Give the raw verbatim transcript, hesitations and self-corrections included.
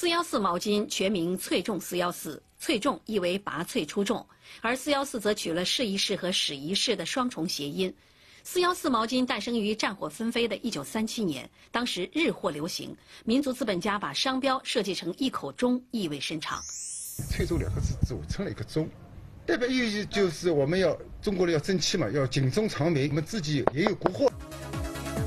四幺四毛巾全名翠众四幺四，翠众意为拔萃出众，而四幺四则取了试一试和使一试的双重谐音。四幺四毛巾诞生于战火纷飞的一九三七年，当时日货流行，民族资本家把商标设计成一口钟，意味深长。 翠州两个字组成了一个钟，代表意义就是我们要中国人要争气嘛，要警钟长鸣，我们自己也有国货。